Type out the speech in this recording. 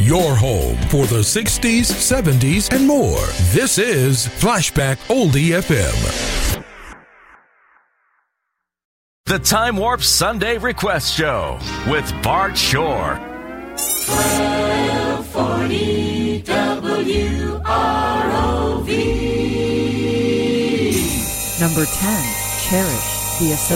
your home for the 60s, 70s, and more. This is Flashback Oldie FM. The Time Warp Sunday Request Show with Bart Shore. 1240 WROV. Number 10, Cherish the Association.